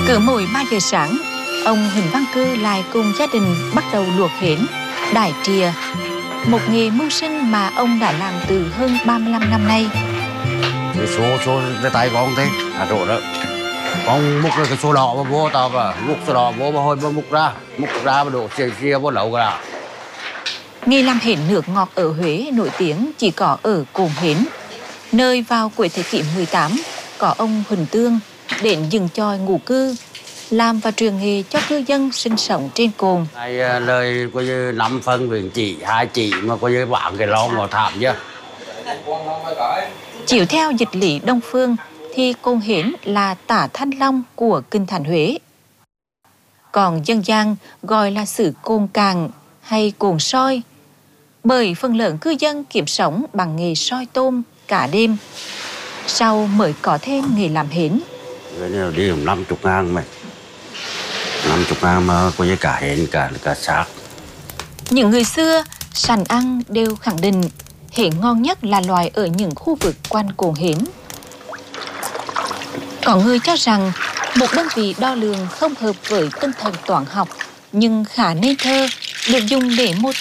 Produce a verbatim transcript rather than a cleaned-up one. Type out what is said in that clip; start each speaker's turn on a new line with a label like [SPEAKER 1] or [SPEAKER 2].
[SPEAKER 1] Cứ mỗi ba giờ sáng, ông Huỳnh Văn Cư lại cùng gia đình bắt đầu luộc hến, đải trìa, một nghề mưu sinh mà ông đã làm từ hơn ba mươi lăm năm nay.
[SPEAKER 2] Cái số số cái tay con thế à rồi đó, con múc cái số đỏ mà vô tao và múc số đỏ vô mà hồi mà múc ra múc ra mà đổ xìa xìa vô lẩu ra.
[SPEAKER 1] Nghề làm hến nước ngọt ở Huế nổi tiếng chỉ có ở Cồn Hến, nơi vào cuối thế kỷ mười tám có ông Huỳnh Tương đến dừng chòi ngụ cư, làm và truyền nghề cho cư dân sinh sống trên cồn.
[SPEAKER 2] Này lời coi như năm phân quyền chỉ hai chỉ mà coi như bạn cái lon vào thảm chứ.
[SPEAKER 1] Chiếu theo dịch lý Đông Phương thì Cồn Hến là tả Thanh Long của kinh thành Huế. Còn dân gian gọi là xứ Cồn Cạn hay Cồn Soi, bởi phần lớn cư dân kiếm sống bằng nghề soi tôm cả đêm. Sau mới có thêm nghề làm hến.
[SPEAKER 2] Cái này đi năm chục ngàn mày, năm chục ngàn mà coi như cả hến cả cả xác.
[SPEAKER 1] Những người xưa sành ăn đều khẳng định hến ngon nhất là loại ở những khu vực quanh Cồn Hến. Có người cho rằng một đơn vị đo lường không hợp với tinh thần toán học nhưng khá ngây thơ được dùng để mô tả